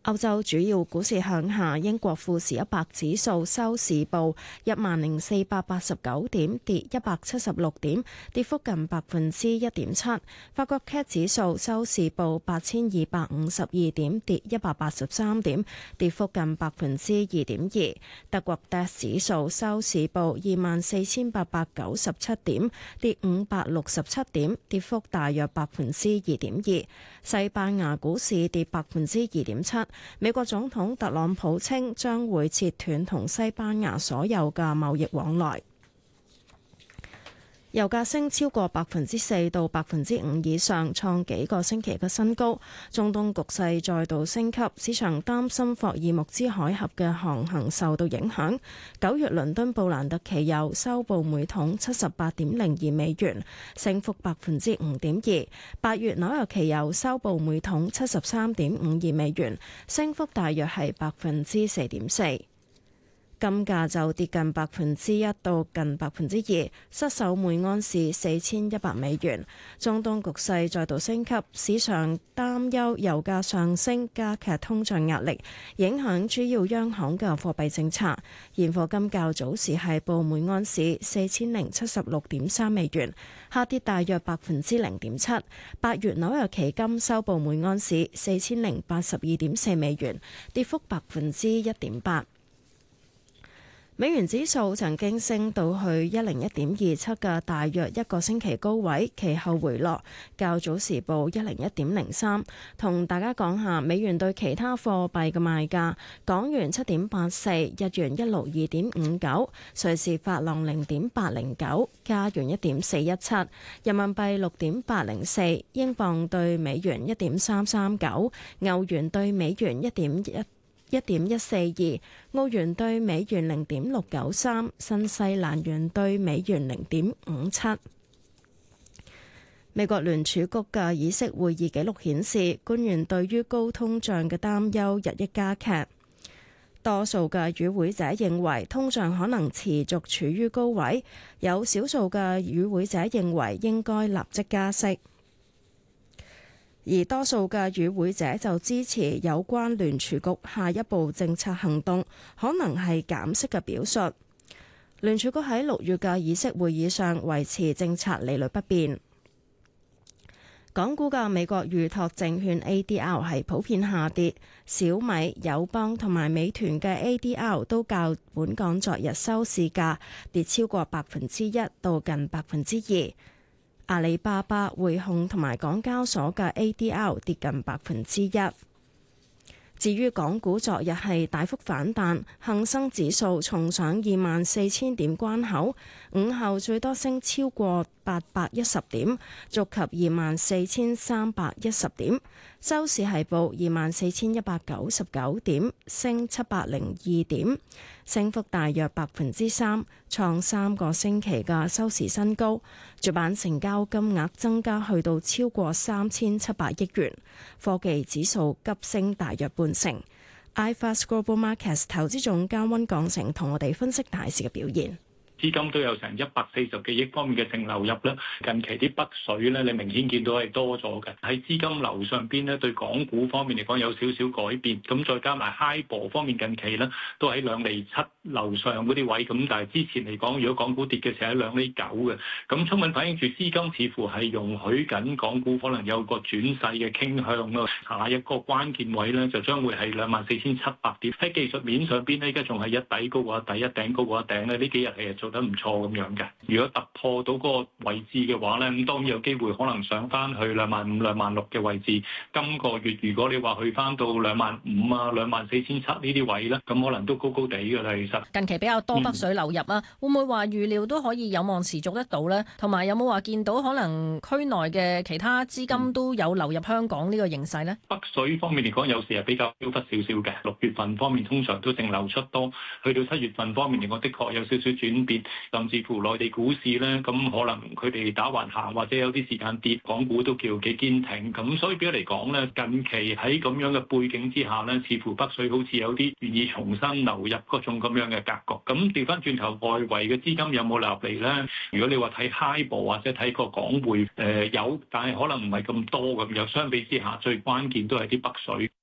歐洲主要股市向下，英國富時100指數收市報10,489點，跌176點，跌幅近1.7%。法國 CAC 指數收市報8,252點，跌183點，跌幅近2.2%。德國 DAX 指數收市報24,897點，跌567點，跌幅大約2.2%。西班牙股市跌2.7%。美國總統特朗普稱將會切斷同西班牙所有嘅貿易往來。油價升超過4%到5%以上，創幾個星期嘅新高。中東局勢再度升級，市場擔心霍爾木茲海峽嘅航行受到影響。9月倫敦布蘭特期油收報每桶78.02美元，升幅5.2%。8月紐約期油收報每桶73.52美元，升幅大約係4.4%。金價就跌近1%到近2%，失守每盎司4100美元。中東局勢再度升級，市場擔憂油價上升加劇通脹壓力，影響主要央行嘅貨幣政策。現貨金較早時係報每盎司4076.3美元，下跌大約0.7%。8月紐約期金收報每盎司4082.4美元，跌幅1.8%。美元指數曾經升到去101.27嘅大約一個星期高位，其後回落，較早時報101.03。同大家講下美元對其他貨幣嘅賣價：港元7.84，日元162.59，瑞士法郎0.809，加元1.417，人民幣6.804，英鎊對美元1.339，歐元對美元1.142，澳元對美元0.693，新西蘭元對美元0.57。美國聯儲局嘅議息會議記錄顯示，官員對於高通脹嘅擔憂日益加劇。多數嘅與會者認為通脹可能持續處於高位，有少數嘅與會者認為應該立即加息。而多數嘅與會者就支持有關聯儲局下一步政策行動可能係減息嘅表述。聯儲局喺6月嘅議息會議上維持政策利率不變。港股嘅美國預託證券 ADR 係普遍下跌，小米、友邦同埋美團嘅 ADR 都較本港昨日收市價跌超過1%到近2%。阿里巴巴、匯控同埋港交所嘅 ADR 跌近1%。至於港股昨日係大幅反彈，恒生指數重上24,000點關口，午後最多升超過810點，觸及24,310點，收市係報24,199點，升702點，升幅大約3%，創3個星期嘅收市新高。主板成交金額增加去到超過3,700億元，科技指數急升大約半成。iFAST Global Markets 投資總監溫鋼成同我哋分析大市嘅表現。 資金都有成140幾億方面嘅淨流入啦，近期啲北水咧，你明顯見到係多咗嘅。喺資金流上邊咧，對港股方面嚟講有少少改變。咁再加埋 HIBOR 方面近期咧都喺2.7樓上嗰啲位，咁但係之前嚟講，如果港股跌嘅時候喺2.9嘅，咁充分反映住資金似乎係容許緊港股可能有個轉勢嘅傾向咯。下一個關鍵位咧就將會係24,700點。喺技術面上邊咧，而家仲係一底高過一底，一頂高過一頂咧，呢幾日係做得唔錯咁樣嘅。如果突破到嗰個位置嘅話咧，咁當然有機會可能上翻去25,000、26,000嘅位置。今個月如果你話去翻到25,000啊、24,700呢啲位咧，咁可能都高高地㗎啦。其實近期比較多北水流入啊，會唔會話預料都可以有望持續得到咧？同埋有冇話見到可能區內嘅其他資金都有流入香港呢個形勢咧？ 北水方面嚟講，有時係比較飄忽少少嘅。6月份方面通常都淨流出多，去到7月份方面嚟講，的確有少少轉變。甚至乎內地股市咧，咁可能佢哋打橫行或者有啲時間跌，港股都叫幾堅挺。咁所以比較嚟講咧，近期喺咁樣嘅背景之下咧，似乎北水好似有啲願意重新流入嗰種咁樣嘅格局。咁調翻轉頭，外圍嘅資金有冇流入嚟咧？如果你話睇 HIBOR 或者睇個港匯，有，但係可能唔係咁多咁樣。相比之下，最關鍵都係啲北水。